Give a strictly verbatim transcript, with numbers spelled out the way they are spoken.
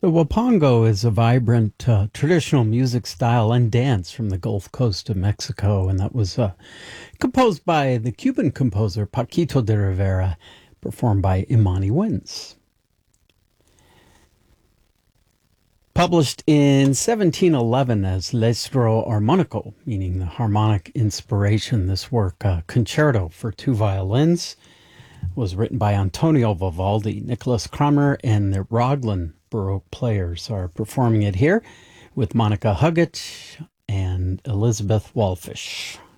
The Wapango is a vibrant uh, traditional music style and dance from the Gulf Coast of Mexico, and that was uh, composed by the Cuban composer Paquito de Rivera, performed by Imani Wins. Published in seventeen eleven as L'Estro Armonico, meaning the harmonic inspiration, this work, uh, concerto for two violins, was written by Antonio Vivaldi. Nicholas Kramer and the Raglan Baroque players are performing it here with Monica Huggett and Elizabeth Walfish.